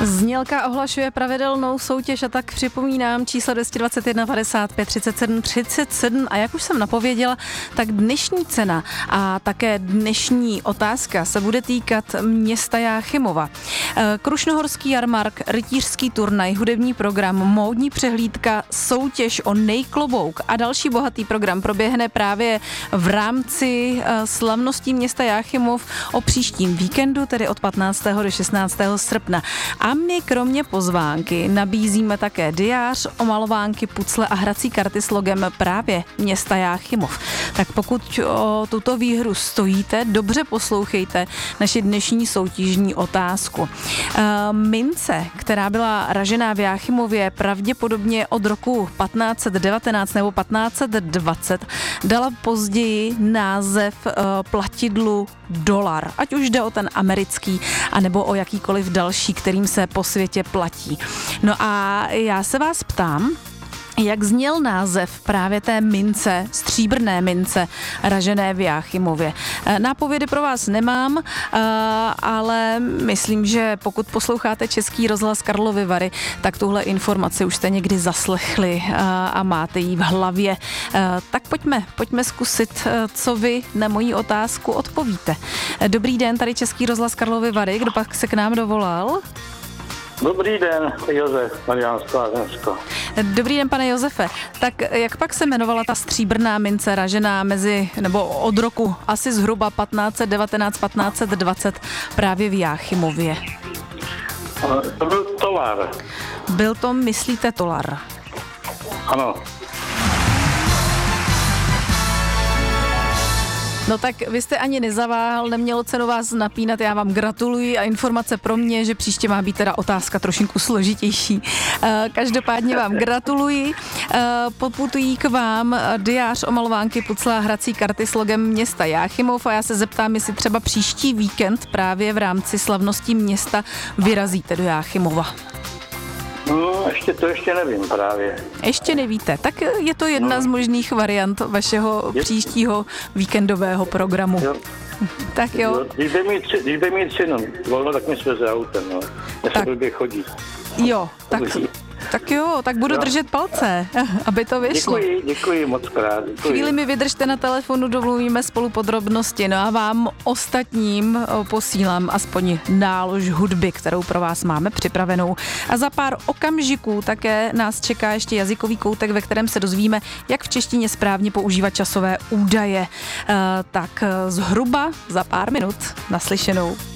Znělka ohlašuje pravidelnou soutěž a tak připomínám číslo 221 55 37 37 a jak už jsem napověděla, tak dnešní cena a také dnešní otázka se bude týkat města Jáchymova. Krušnohorský jarmark, rytířský turnaj, hudební program, módní přehlídka, soutěž o nejklobouk a další bohatý program proběhne právě v rámci slavností města Jáchymov o příštím víkendu, tedy od 15. do 16. srpna. A my kromě pozvánky nabízíme také diář, omalovánky, pucle a hrací karty s logem právě města Jáchymov. Tak pokud o tuto výhru stojíte, dobře poslouchejte naši dnešní soutěžní otázku. Mince, která byla ražená v Jáchymově pravděpodobně od roku 1519 nebo 1520, dala později název platidlu dolar, ať už jde o ten americký, anebo o jakýkoliv další, kterým se po světě platí. No a já se vás ptám, jak zněl název právě té mince, stříbrné mince, ražené v Jáchymově. Nápovědy pro vás nemám, ale myslím, že pokud posloucháte Český rozhlas Karlovy Vary, tak tuhle informaci už jste někdy zaslechli a máte ji v hlavě. Tak pojďme zkusit, co vy na moji otázku odpovíte. Dobrý den, tady Český rozhlas Karlovy Vary, kdo pak se k nám dovolal? Dobrý den, Josef, Mariánsko a Zemsko. Dobrý den, pane Josefe. Tak jak pak se jmenovala ta stříbrná mince ražená nebo od roku asi zhruba 1519-1520 právě v Jáchymově? To byl tolar. Byl to, myslíte, tolar? Ano. No tak vy jste ani nezaváhal, nemělo cenu vás napínat, já vám gratuluji a informace pro mě, že příště má být teda otázka trošinku složitější. Každopádně vám gratuluji, poputují k vám diář, omalovánky, pucle a hrací karty s logem města Jáchymov a já se zeptám, jestli třeba příští víkend právě v rámci slavností města vyrazíte do Jáchymova. No, ještě nevím právě. Ještě nevíte, tak je to jedna z možných variant vašeho příštího víkendového programu. Jo. Tak jo. Když bude mít synu volno, tak mi sveze autem, no. Já se blbě chodí. Jo, tak budu držet palce, aby to vyšlo. Děkuji moc krát. Chvíli mi vydržte na telefonu, domluvíme spolu podrobnosti, no a vám ostatním posílám aspoň nálož hudby, kterou pro vás máme připravenou. A za pár okamžiků také nás čeká ještě jazykový koutek, ve kterém se dozvíme, jak v češtině správně používat časové údaje. Tak zhruba za pár minut naslyšenou.